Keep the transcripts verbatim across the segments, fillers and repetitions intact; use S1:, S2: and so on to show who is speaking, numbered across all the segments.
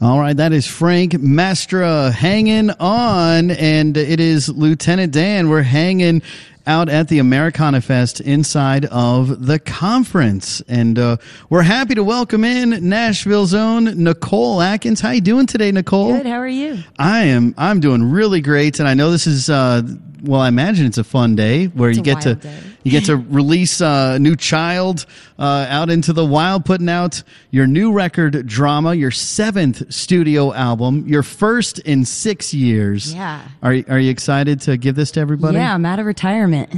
S1: All right, that is Frank Mastra hanging on, and it is Lieutenant Dan. We're hanging out at the Americana Fest inside of the conference, and uh, we're happy to welcome in Nashville's own Nicole Atkins. How you doing today, Nicole?
S2: Good. How are you?
S1: I am. I'm doing really great, and I know this is. Uh, well, I imagine it's a fun day where
S2: it's
S1: you get to
S2: day.
S1: you get to release a new child uh, out into the wild, putting out your new record, Drama, your seventh studio album, your first in six years.
S2: Yeah.
S1: Are Are you excited to give this to everybody?
S2: Yeah, I'm out of retirement.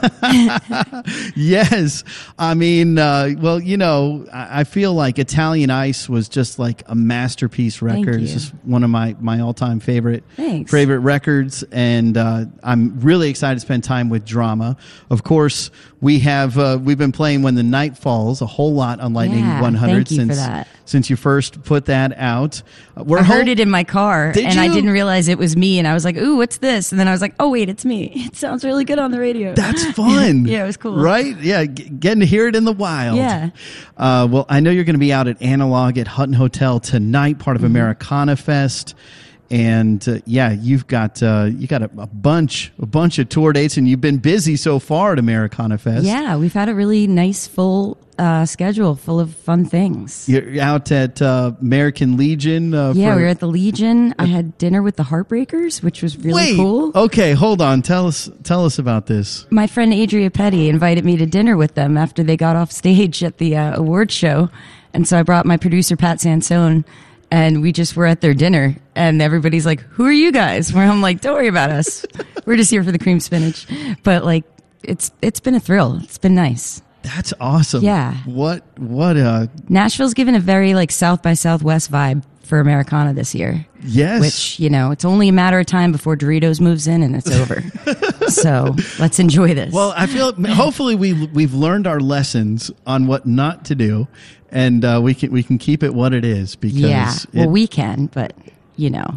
S1: Yes. I mean, uh, well, you know, I, I feel like Italian Ice was just like a masterpiece record.
S2: Thank you.
S1: It's just one of my, my all time favorite
S2: Thanks.
S1: favorite records, and uh, I'm really excited to spend time with Drama. Of course, we have uh, we've been playing When the Night Falls a whole lot on Lightning
S2: Yeah,
S1: one hundred
S2: thank you
S1: since
S2: for that.
S1: since you first put that out. Uh, we're
S2: I heard
S1: ho-
S2: it in my car,
S1: Did
S2: and I
S1: you?
S2: didn't realize it was me. And I was like, "Ooh, what's this?" And then I was like, "Oh, wait, it's me. It sounds really good on the radio."
S1: That's fun.
S2: Yeah, it was cool.
S1: Right? Yeah, g- getting to hear it in the wild.
S2: Yeah.
S1: Uh, well, I know you're going to be out at Analog at Hutton Hotel tonight, part of
S2: Mm-hmm.
S1: Americana Fest. And uh, yeah, you've got uh, you got a, a bunch a bunch of tour dates, and you've been busy so far at Americana Fest.
S2: Yeah, we've had a really nice full uh, schedule full of fun things.
S1: You're out at uh, American Legion. Uh,
S2: Yeah,
S1: for,
S2: we were at the Legion. I had dinner with the Heartbreakers, which was really
S1: Wait,
S2: cool.
S1: Okay, hold on. Tell us tell us about this.
S2: My friend Adria Petty invited me to dinner with them after they got off stage at the uh, awards show. And so I brought my producer, Pat Sansone, and we just were at their dinner. And everybody's like, "Who are you guys?" Where I'm like, "Don't worry about us. We're just here for the cream spinach." But like, it's it's been a thrill. It's been nice.
S1: That's awesome.
S2: Yeah.
S1: What what uh
S2: Nashville's given a very like South by Southwest vibe for Americana this year.
S1: yes.
S2: Which, you know, it's only a matter of time before Doritos moves in and it's over. So let's enjoy this.
S1: Well, I feel hopefully we we've learned our lessons on what not to do, and uh, we can we can keep it what it is because
S2: yeah. Well,
S1: it-
S2: we can, but you know.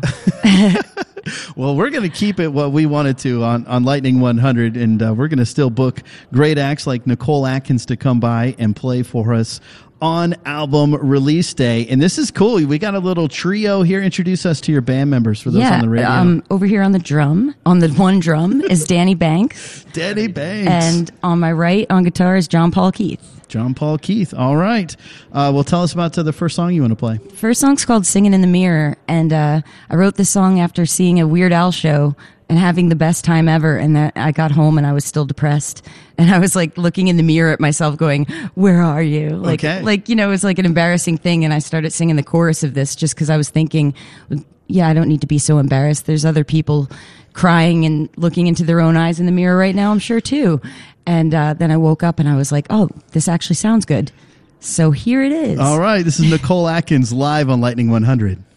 S1: well we're going to keep it what we wanted to on, on Lightning one hundred, and uh, we're going to still book great acts like Nicole Atkins to come by and play for us on album release day. And this is cool. We got a little trio here. Introduce us to your band members for those
S2: yeah.
S1: on the radio.
S2: Um, over here on the drum, on the one drum is Danny Banks.
S1: Danny Banks.
S2: And on my right on guitar is John Paul Keith.
S1: John Paul Keith. All right. Uh, well, tell us about uh, the first song you want to play.
S2: First song's called Singing in the Mirror, and uh, I wrote this song after seeing a Weird Al show and having the best time ever, and that I got home and I was still depressed, and I was like looking in the mirror at myself going, "Where are you?" Like,
S1: Okay.
S2: like you know, it was like an embarrassing thing, and I started singing the chorus of this just because I was thinking, yeah, I don't need to be so embarrassed. There's other people crying and looking into their own eyes in the mirror right now, I'm sure too. And uh, then I woke up and I was like, oh, this actually sounds good. So here it is.
S1: All right. This is Nicole Atkins live on Lightning one hundred.